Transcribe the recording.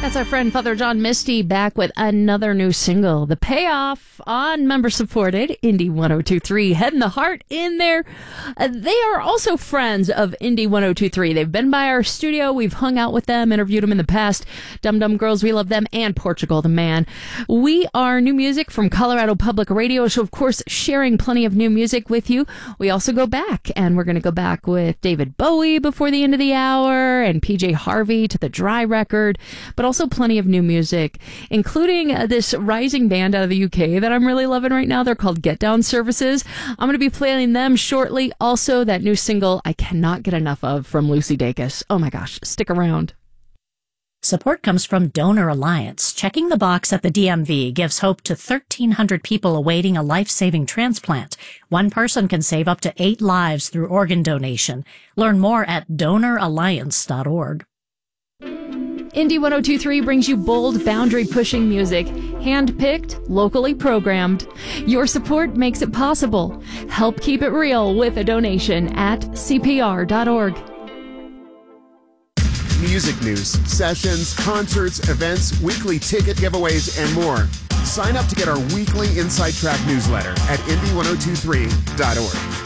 That's our friend Father John Misty back with another new single, The Payoff, on member-supported Indie 102.3. Head and the Heart in there. They are also friends of Indie 102.3. They've been by our studio. We've hung out with them, interviewed them in the past. Dum Dum Girls, we love them, and Portugal the Man. We are new music from Colorado Public Radio, so of course sharing plenty of new music with you. We also go back, and we're going to go back with David Bowie before the end of the hour, and PJ Harvey to the Dry record, but also plenty of new music, including this rising band out of the UK that I'm really loving right now. They're called Get Down Services. I'm going to be playing them shortly. Also, that new single I cannot get enough of from Lucy Dacus. Oh my gosh, stick around. Support comes from Donor Alliance. Checking the box at the DMV gives hope to 1,300 people awaiting a life-saving transplant. One person can save up to 8 lives through organ donation. Learn more at donoralliance.org. Indie 102.3 brings you bold, boundary-pushing music, hand-picked, locally programmed. Your support makes it possible. Help keep it real with a donation at cpr.org. Music news, sessions, concerts, events, weekly ticket giveaways, and more. Sign up to get our weekly Inside Track newsletter at indie1023.org.